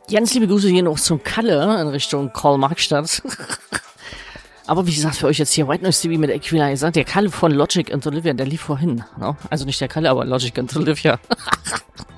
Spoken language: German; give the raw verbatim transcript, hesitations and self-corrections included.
Ganz liebe Grüße hier noch zum Kalle in Richtung Karl-Marx-Stadt. Aber wie gesagt, für euch jetzt hier White Noise T V mit Equalizer. Der Kalle von Logic and Olivia, der lief vorhin. No? Also nicht der Kalle, aber Logic and Olivia.